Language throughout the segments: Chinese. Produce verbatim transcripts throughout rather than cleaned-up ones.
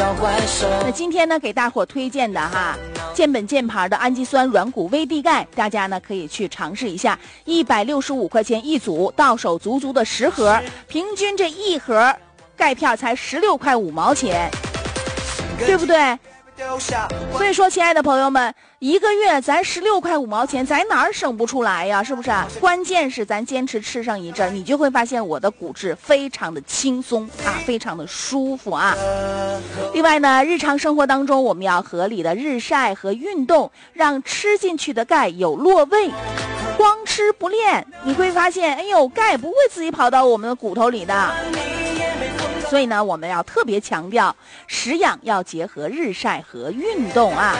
那今天呢，给大伙推荐的哈，健本健牌的氨基酸软骨微地钙，大家呢可以去尝试一下，一百六十五块钱一组，到手足足的十盒，平均这一盒钙片才十六块五毛钱，对不对？所以说，亲爱的朋友们，一个月咱十六块五毛钱，咱哪儿省不出来呀？是不是啊？关键是咱坚持吃上一阵，你就会发现我的骨质非常的轻松啊，非常的舒服啊。另外呢，日常生活当中我们要合理的日晒和运动，让吃进去的钙有落位。光吃不练，你会发现，哎呦，钙不会自己跑到我们的骨头里的。所以呢，我们要特别强调，食养要结合日晒和运动啊。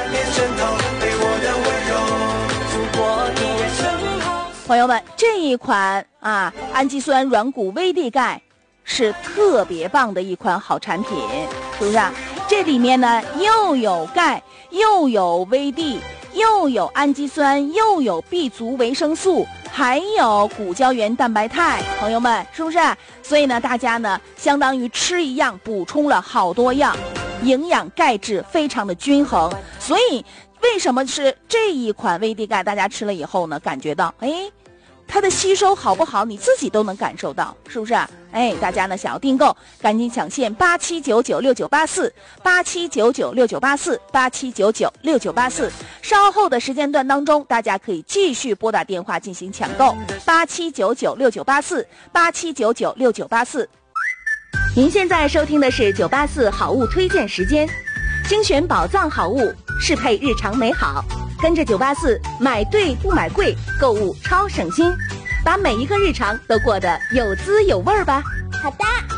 朋友们，这一款啊氨基酸软骨微地钙是特别棒的一款好产品，是不是啊？这里面呢又有钙，又有微地，又有氨基酸，又有 B 族维生素，还有骨胶原蛋白肽，朋友们是不是？所以呢，大家呢相当于吃一样补充了好多样，营养钙质非常的均衡。所以为什么是这一款微地钙，大家吃了以后呢，感觉到哎，它的吸收好不好，你自己都能感受到，是不是？哎，大家呢想要订购，赶紧抢现八七九九六九八四八七九九六九八四八七九九六九八四。稍后的时间段当中，大家可以继续拨打电话进行抢购八七九九六九八四八七九九六九八四。 您现在收听的是九八四好物推荐时间，精选宝藏好物，适配日常美好。跟着九八四买对不买贵，购物超省心，把每一个日常都过得有滋有味吧。 好的。